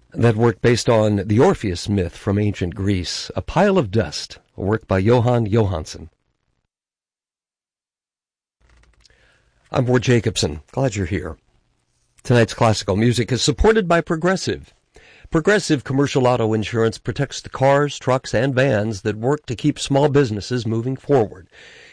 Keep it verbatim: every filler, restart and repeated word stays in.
That work based on the Orpheus myth from ancient Greece, A Pile of Dust, a work by Johan Johansson. I'm Ward Jacobson. Glad you're here. Tonight's classical music is supported by Progressive. Progressive Commercial Auto Insurance protects the cars, trucks, and vans that work to keep small businesses moving forward.